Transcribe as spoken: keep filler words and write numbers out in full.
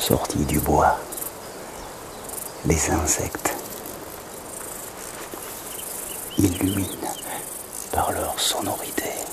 sortis du bois, les insectes illuminent par leur sonorité